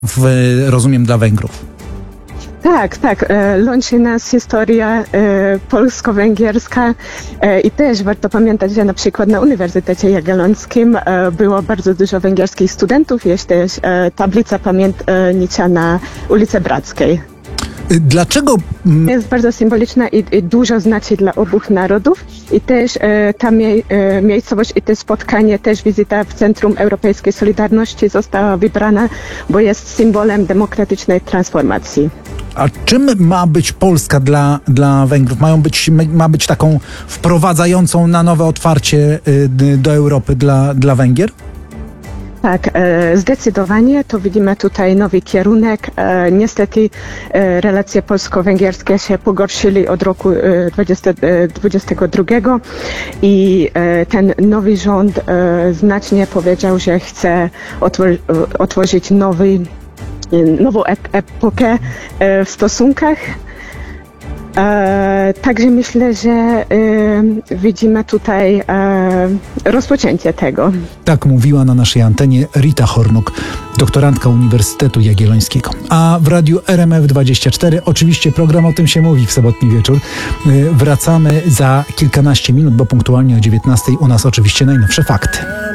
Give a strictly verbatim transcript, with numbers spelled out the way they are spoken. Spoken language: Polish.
w, rozumiem, dla Węgrów. Tak, tak. Łączy nas historia polsko-węgierska i też warto pamiętać, że na przykład na Uniwersytecie Jagiellońskim było bardzo dużo węgierskich studentów. Jest też tablica pamiętnicza na ulicy Brackiej. Dlaczego? Jest bardzo symboliczna i, i dużo znaczy dla obu narodów i też e, ta mie, e, miejscowość i to spotkanie, też wizyta w Centrum Europejskiej Solidarności została wybrana, bo jest symbolem demokratycznej transformacji. A czym ma być Polska dla, dla Węgrów? Mają być, ma być taką wprowadzającą na nowe otwarcie do Europy dla, dla Węgier? Tak, e, zdecydowanie to widzimy tutaj nowy kierunek. E, niestety e, relacje polsko-węgierskie się pogorszyli od roku dwudziestego drugiego i e, ten nowy rząd e, znacznie powiedział, że chce otwor- otworzyć nowy, nową epokę e, w stosunkach. E, także myślę, że e, widzimy tutaj e, rozpoczęcie tego. Tak mówiła na naszej antenie Rita Hornuk, doktorantka Uniwersytetu Jagiellońskiego. A w radiu R M F dwadzieścia cztery oczywiście program O tym się mówi w sobotni wieczór. E, wracamy za kilkanaście minut, bo punktualnie o dziewiętnastej u nas oczywiście najnowsze fakty.